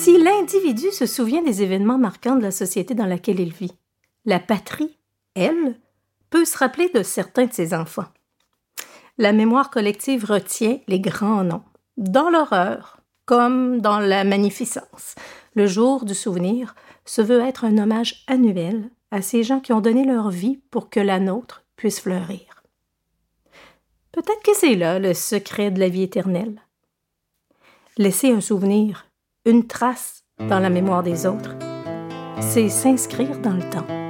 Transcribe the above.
Si l'individu se souvient des événements marquants de la société dans laquelle il vit, la patrie, elle, peut se rappeler de certains de ses enfants. La mémoire collective retient les grands noms, dans l'horreur, comme dans la magnificence. Le jour du souvenir se veut être un hommage annuel à ces gens qui ont donné leur vie pour que la nôtre puisse fleurir. Peut-être que c'est là le secret de la vie éternelle. Laisser un souvenir, une trace dans la mémoire des autres, c'est s'inscrire dans le temps.